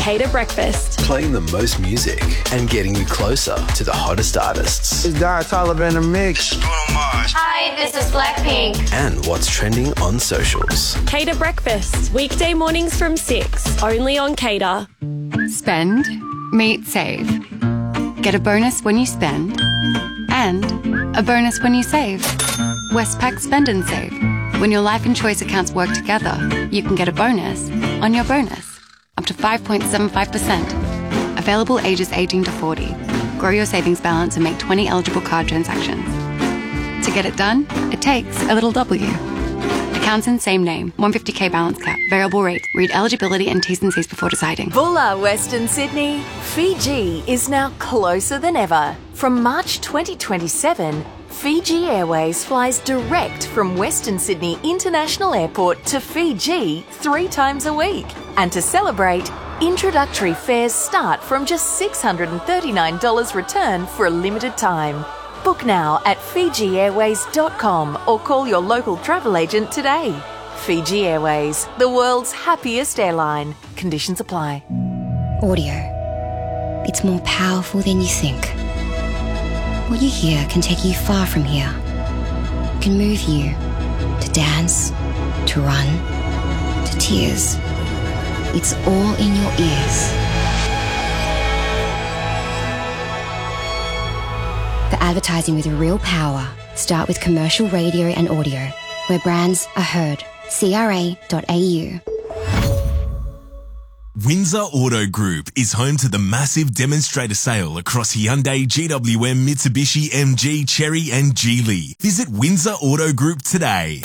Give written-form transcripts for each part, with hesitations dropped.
Cater Breakfast. Playing the most music and getting you closer to the hottest artists. It's Dara Tyler in the mix. Hi, this is Blackpink. And what's trending on socials. Cater Breakfast. Weekday mornings from 6. Only on Cater. Spend, meet, save. Get a bonus when you spend. And a bonus when you save. Westpac Spend and Save. When your life and choice accounts work together, you can get a bonus on your bonus. Up to 5.75%. Available ages 18 to 40. Grow your savings balance and make 20 eligible card transactions. To get it done, it takes a little W. Accounts in same name. 150k balance cap. Variable rate. Read eligibility and T's and C's before deciding. Bulla, Western Sydney. Fiji is now closer than ever. From March 2027, Fiji Airways flies direct from Western Sydney International Airport to Fiji 3 times a week. And to celebrate, introductory fares start from just $639 return for a limited time. Book now at FijiAirways.com or call your local travel agent today. Fiji Airways, the world's happiest airline. Conditions apply. Audio. It's more powerful than you think. What you hear can take you far from here. It can move you to dance, to run, to tears. It's all in your ears. For advertising with real power, start with commercial radio and audio, where brands are heard. CRA.au. Windsor Auto Group is home to the massive demonstrator sale across Hyundai, GWM, Mitsubishi, MG, Chery and Geely. Visit Windsor Auto Group today.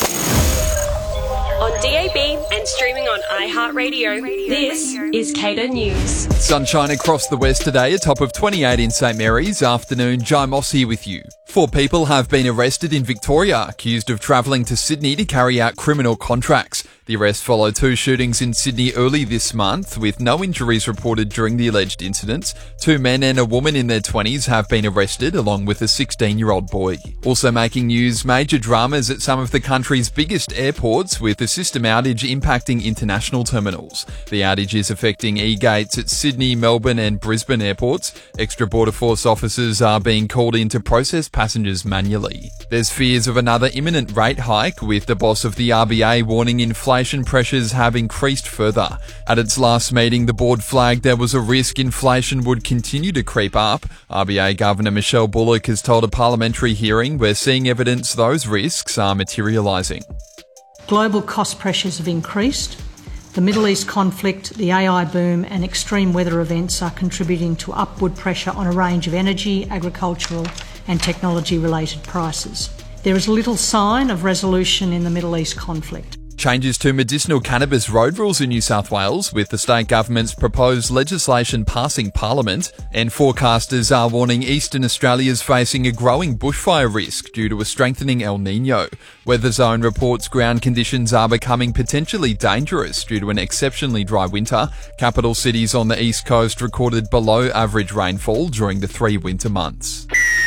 On DAB and streaming on iHeartRadio, this is Cater News. Sunshine across the west today, a top of 28 in St Mary's. Afternoon, Jai Moss here with you. 4 people have been arrested in Victoria, accused of travelling to Sydney to carry out criminal contracts. The arrest followed 2 shootings in Sydney early this month, with no injuries reported during the alleged incidents. 2 men and a woman in their 20s have been arrested, along with a 16-year-old boy. Also making news, major dramas at some of the country's biggest airports, with the system outage impacting international terminals. The outage is affecting e-gates at Sydney, Melbourne and Brisbane airports. Extra Border Force officers are being called in to process passengers manually. There's fears of another imminent rate hike, with the boss of the RBA warning inflation pressures have increased further. At its last meeting, the board flagged there was a risk inflation would continue to creep up. RBA Governor Michelle Bullock has told a parliamentary hearing we're seeing evidence those risks are materialising. Global cost pressures have increased. The Middle East conflict, the AI boom and extreme weather events are contributing to upward pressure on a range of energy, agricultural and technology-related prices. There is little sign of resolution in the Middle East conflict. Changes to medicinal cannabis road rules in New South Wales, with the state government's proposed legislation passing Parliament, and forecasters are warning Eastern Australia's facing a growing bushfire risk due to a strengthening El Niño. Weather Zone reports ground conditions are becoming potentially dangerous due to an exceptionally dry winter. Capital cities on the east coast recorded below average rainfall during the 3 winter months.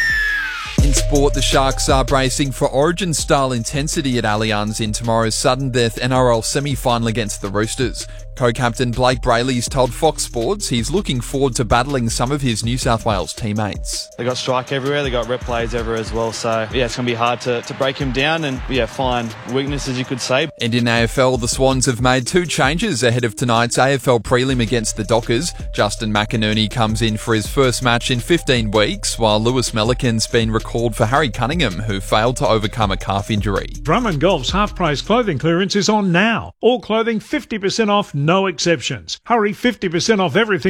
In sport, the Sharks are bracing for Origin-style intensity at Allianz in tomorrow's sudden death NRL semi-final against the Roosters. Co-captain Blake Brayley's told Fox Sports he's looking forward to battling some of his New South Wales teammates. They got strike everywhere, they got rep plays everywhere as well, so yeah, it's going to be hard to break him down and find weaknesses, you could say. And in AFL, the Swans have made 2 changes ahead of tonight's AFL prelim against the Dockers. Justin McInerney comes in for his first match in 15 weeks, while Lewis Melican's been recalled for Harry Cunningham, who failed to overcome a calf injury. Drummond Golf's half-price clothing clearance is on now. All clothing 50% off, no exceptions. Hurry, 50% off everything